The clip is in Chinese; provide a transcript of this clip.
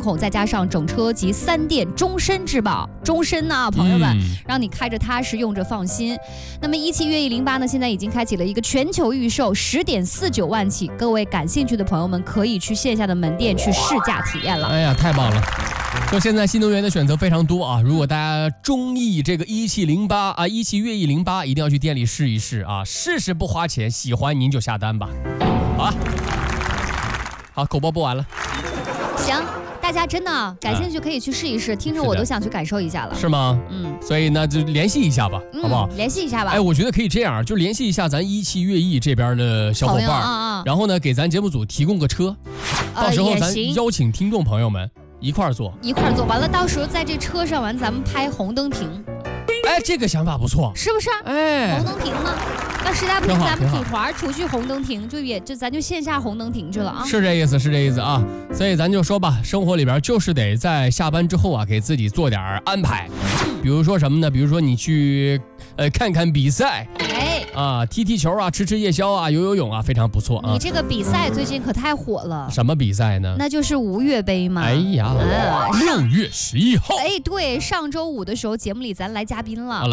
控，再加上整车及3电终身质保，终身呢，朋友们，让你开着踏实，用着放心。那么17悦翼08呢，现在已经开启了一个全球预售，10.49万起，各位感兴趣的朋友们可以去线下的门店去试驾体验了。 哎呀，太棒了！就现在新能源的选择非常多啊，如果大家中意这个1708啊，17悦翼08，一定要去店里试一试啊，试试不花钱，喜欢您就下单吧。好，口播播完了。 行，大家真的感兴趣可以去试一试，听着我都想去感受一下了。 是吗？所以呢就联系一下吧，好不好？ 联系一下吧。 哎，我觉得可以这样，就联系一下咱17悦翼这边的小伙伴，然后呢给咱节目组提供个车，到时候咱邀请听众朋友们一块儿坐， 完了到时候在这车上咱们拍红灯停。 哎，这个想法不错， 是不是？ 哎， 红灯停呢？那实在不行，咱们组团出去红灯停，咱就线下红灯停去了啊。 是这意思啊。所以咱就说吧，生活里边就是得在下班之后啊，给自己做点安排。比如说什么呢？比如说你去看看比赛，踢球啊，吃夜宵啊，游泳啊，非常不错啊。 你这个比赛最近可太火了。 什么比赛呢？ 那就是吴越杯嘛。 哎呀，6月11号。 哎，对，上周五的时候节目里咱来嘉宾了。